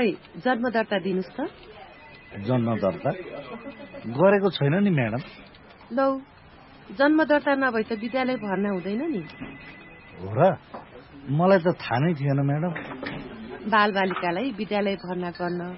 मलाई जन्म दर्ता दिनुस् त। जन्म दर्ता गरेको छैन नि म्याडम। लौ जन्म दर्ता नभए त विद्यालय भर्ना हुँदैन नि। हो र? मलाई त थाहा नै थिएन म्याडम। बालबालिकालाई विद्यालय भर्ना गर्न